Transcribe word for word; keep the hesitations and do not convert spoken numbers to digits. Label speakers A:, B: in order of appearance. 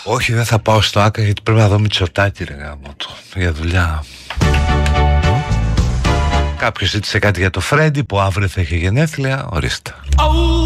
A: Όχι, δεν θα πάω στο Άκα γιατί πρέπει να δω Μητσοτάκη, ρε γάμο του, για δουλειά. Κάποιος ζήτησε κάτι για το Φρέντι που αύριο θα έχει γενέθλια. Ορίστε.